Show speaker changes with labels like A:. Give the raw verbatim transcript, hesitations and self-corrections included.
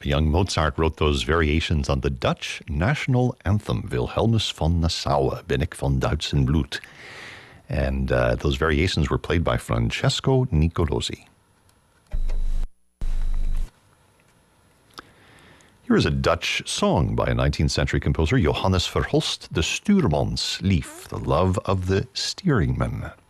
A: Young Mozart wrote those variations on the Dutch national anthem, Wilhelmus von Nassau, Ben ik van Duitsen bloed. And uh, those variations were played by Francesco Nicolosi. Here is a Dutch song by a nineteenth century composer, Johannes Verhulst, the Stuurmanslief, the love of the steeringman.